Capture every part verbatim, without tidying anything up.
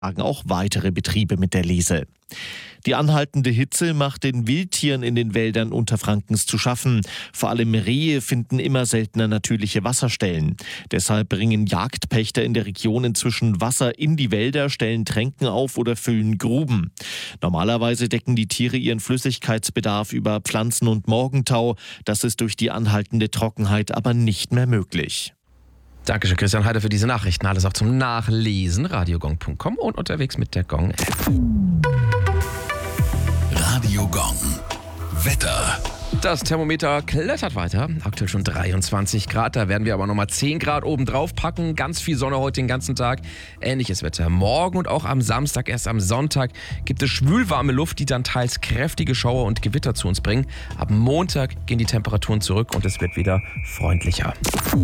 auch weitere Betriebe mit der Lese. Die anhaltende Hitze macht den Wildtieren in den Wäldern Unterfrankens zu schaffen. Vor allem Rehe finden immer seltener natürliche Wasserstellen. Deshalb bringen Jagdpächter in der Region inzwischen Wasser in die Wälder, stellen Tränken auf oder füllen Gruben. Normalerweise decken die Tiere ihren Flüssigkeitsbedarf über Pflanzen und Morgentau. Das ist durch die anhaltende Trockenheit aber nicht mehr möglich. Dankeschön, Christian Heider, für diese Nachrichten. Alles auch zum Nachlesen. radiogong punkt com und unterwegs mit der Gong-App. Radio Gong. Wetter. Das Thermometer klettert weiter. Aktuell schon dreiundzwanzig Grad. Da werden wir aber nochmal zehn Grad oben drauf packen. Ganz viel Sonne heute den ganzen Tag. Ähnliches Wetter morgen und auch am Samstag. Erst am Sonntag gibt es schwülwarme Luft, die dann teils kräftige Schauer und Gewitter zu uns bringen. Ab Montag gehen die Temperaturen zurück und es wird wieder freundlicher.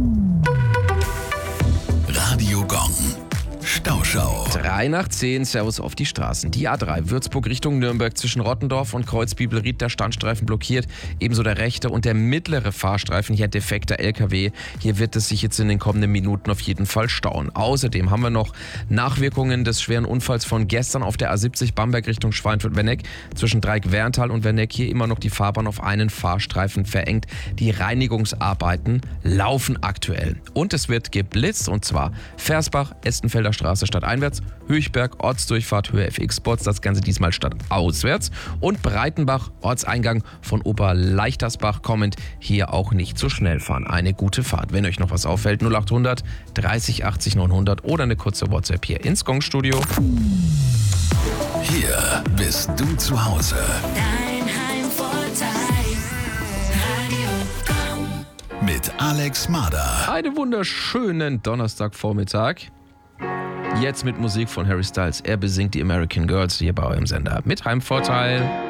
Radio Gong. Stauschau. drei nach zehn, Servus auf die Straßen. Die A drei, Würzburg Richtung Nürnberg zwischen Rottendorf und Kreuzbibelried, der Standstreifen blockiert. Ebenso der rechte und der mittlere Fahrstreifen, hier ein defekter L K W. Hier wird es sich jetzt in den kommenden Minuten auf jeden Fall stauen. Außerdem haben wir noch Nachwirkungen des schweren Unfalls von gestern auf der A siebzig Bamberg Richtung Schweinfurt-Werneck. Zwischen Dreieck-Werntal und Werneck hier immer noch die Fahrbahn auf einen Fahrstreifen verengt. Die Reinigungsarbeiten laufen aktuell. Und es wird geblitzt, und zwar Versbach, Estenfelder Straße stadteinwärts, Höchberg, Ortsdurchfahrt Höhe F X-Spots, das Ganze diesmal stadtauswärts, und Breitenbach, Ortseingang von Oberleichtersbach kommend, hier auch nicht zu schnell fahren. Eine gute Fahrt. Wenn euch noch was auffällt, null acht hundert dreißig achtzig neunhundert oder eine kurze WhatsApp hier ins Gong-Studio. Hier bist du zu Hause. Dein Heimvorteil. Radio Gong. Mit Alex Mader. Einen wunderschönen Donnerstagvormittag. Jetzt mit Musik von Harry Styles. Er besingt die American Girls hier bei eurem Sender mit Heimvorteil.